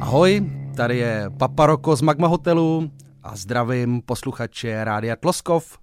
Ahoj, tady je Papa Roko z Magma Hotelu a zdravím posluchače Rádia Tloskov